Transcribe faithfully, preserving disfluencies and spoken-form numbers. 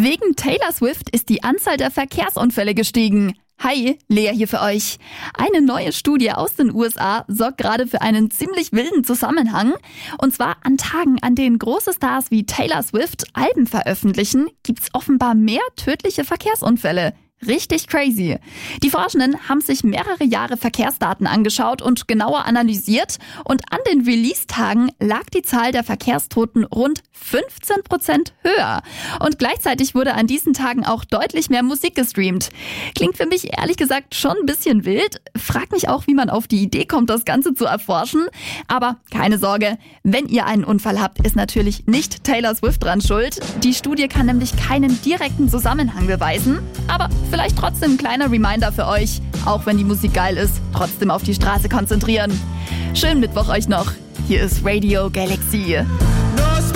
Wegen Taylor Swift ist die Anzahl der Verkehrsunfälle gestiegen. Hi, Lea hier für euch. Eine neue Studie aus den U S A sorgt gerade für einen ziemlich wilden Zusammenhang. Und zwar an Tagen, an denen große Stars wie Taylor Swift Alben veröffentlichen, gibt's offenbar mehr tödliche Verkehrsunfälle. Richtig crazy. Die Forschenden haben sich mehrere Jahre Verkehrsdaten angeschaut und genauer analysiert. Und an den Release-Tagen lag die Zahl der Verkehrstoten rund fünfzehn Prozent höher. Und gleichzeitig wurde an diesen Tagen auch deutlich mehr Musik gestreamt. Klingt für mich ehrlich gesagt schon ein bisschen wild. Frag mich auch, wie man auf die Idee kommt, das Ganze zu erforschen. Aber keine Sorge, wenn ihr einen Unfall habt, ist natürlich nicht Taylor Swift dran schuld. Die Studie kann nämlich keinen direkten Zusammenhang beweisen. Aber vielleicht trotzdem ein kleiner Reminder für euch, auch wenn die Musik geil ist, trotzdem auf die Straße konzentrieren. Schönen Mittwoch euch noch. Hier ist Radio Galaxy.